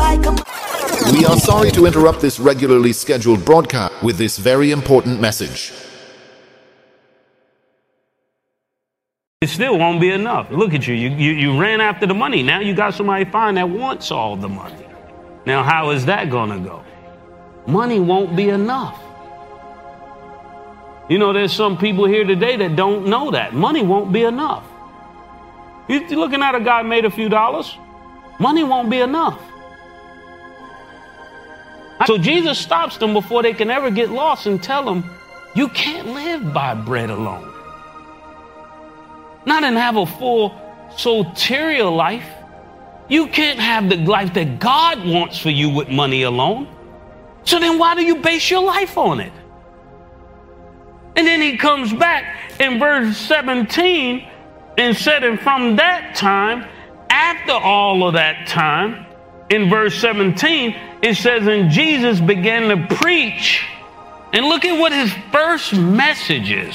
We are sorry to interrupt this regularly scheduled broadcast with this very important message. It still won't be enough. Look at you. You ran after the money. Now you got somebody fine that wants all the money. Now, how is that going to go? Money won't be enough. You know, there's some people here today that don't know that. Money won't be enough. You're looking at a guy made a few dollars. Money won't be enough. So Jesus stops them before they can ever get lost and tell them, you can't live by bread alone. Not and have a full soterial life. You can't have the life that God wants for you with money alone. So then why do you base your life on it? And then he comes back in verse 17 and said, and from that time, after all of that time, in verse 17, it says, and Jesus began to preach. And look at what his first message is.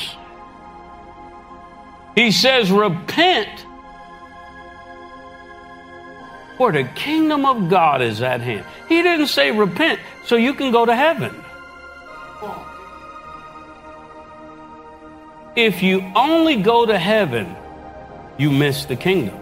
He says, repent, for the kingdom of God is at hand. He didn't say repent so you can go to heaven. If you only go to heaven, you miss the kingdom.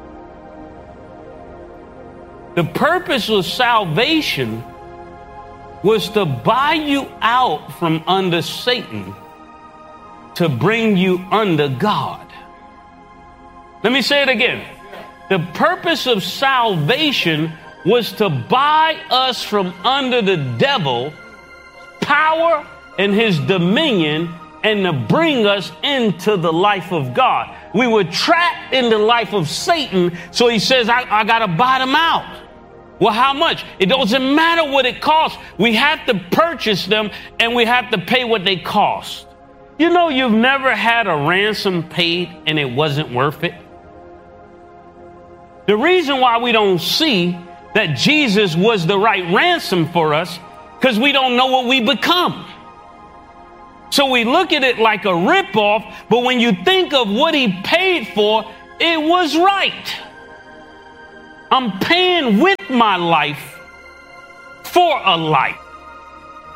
The purpose of salvation was to buy you out from under Satan to bring you under God. Let me say it again. The purpose of salvation was to buy us from under the devil's power and his dominion and to bring us into the life of God. We were trapped in the life of Satan, so he says, I got to buy them out. Well, how much? It doesn't matter what it costs. We have to purchase them and we have to pay what they cost. You know, you've never had a ransom paid and it wasn't worth it. The reason why we don't see that Jesus was the right ransom for us, because we don't know what we become. So we look at it like a ripoff, but when you think of what he paid for, it was right. I'm paying with my life for a life.